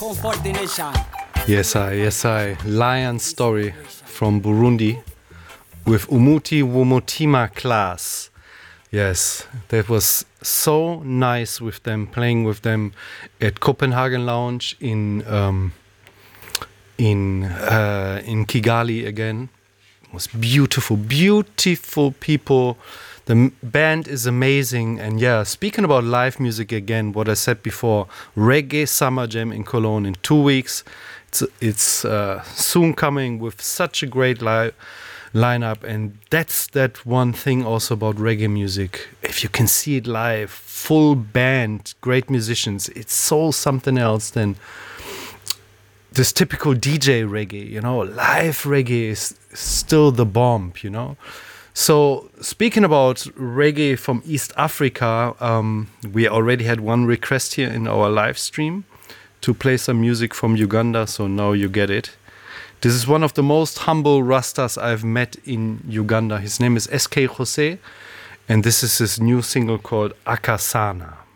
Yes, I. Lion Story from Burundi with Umuti Womotima class. Yes, that was so nice with them, playing with them at Copenhagen Lounge in Kigali again. It was beautiful, beautiful people. The band is amazing. And yeah, speaking about live music again, what I said before, Reggae Summer Jam in Cologne in 2 weeks. It's soon coming with such a great lineup. And that's that one thing also about reggae music. If you can see it live, full band, great musicians, it's so something else than this typical DJ reggae, you know. Live reggae is still the bomb, you know. So speaking about reggae from East Africa, we already had one request here in our live stream to play some music from Uganda, so now you get it. This is one of the most humble Rastas I've met in Uganda. His name is SK Jose, and this is his new single called Akasana.